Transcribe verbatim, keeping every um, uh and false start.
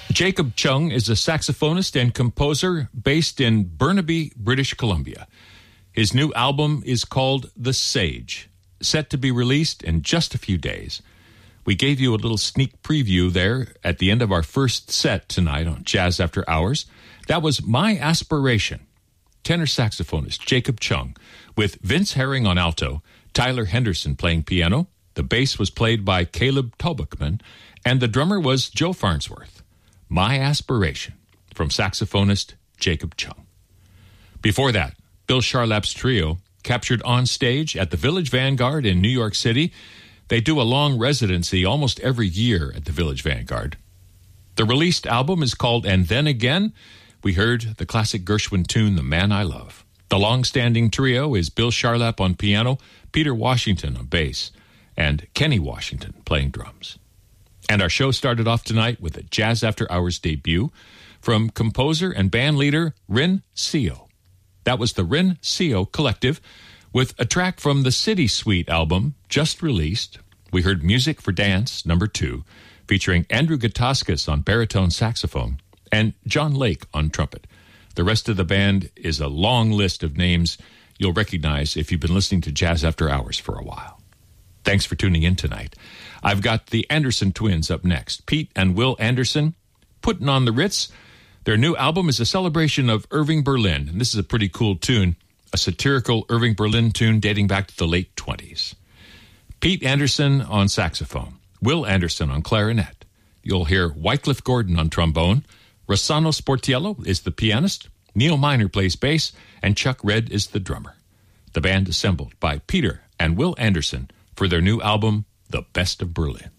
Jacob Chung is a saxophonist and composer based in Burnaby, British Columbia. His new album is called The Sage, set to be released in just a few days. We gave you a little sneak preview there at the end of our first set tonight on Jazz After Hours. That was My Aspiration. Tenor saxophonist Jacob Chung with Vince Herring on alto, Tyler Henderson playing piano. The bass was played by Caleb Tobachman, and the drummer was Joe Farnsworth. My Aspiration from saxophonist Jacob Chung. Before that, Bill Charlap's trio captured on stage at the Village Vanguard in New York City. They do a long residency almost every year at the Village Vanguard. The released album is called And Then Again. We heard the classic Gershwin tune, The Man I Love. The long-standing trio is Bill Charlap on piano, Peter Washington on bass, and Kenny Washington playing drums. And our show started off tonight with a Jazz After Hours debut from composer and band leader Rin Seo. That was the Rin Seo Collective with a track from the City Suite album just released. We heard Music for Dance, number two, featuring Andrew Gataskis on baritone saxophone and John Lake on trumpet. The rest of the band is a long list of names you'll recognize if you've been listening to Jazz After Hours for a while. Thanks for tuning in tonight. I've got the Anderson twins up next. Pete and Will Anderson, Putting on the Ritz. Their new album is a celebration of Irving Berlin, and this is a pretty cool tune, a satirical Irving Berlin tune dating back to the late twenties. Pete Anderson on saxophone, Will Anderson on clarinet. You'll hear Wycliffe Gordon on trombone, Rossano Sportiello is the pianist, Neil Miner plays bass, and Chuck Red is the drummer. The band assembled by Peter and Will Anderson for their new album, The Best of Berlin.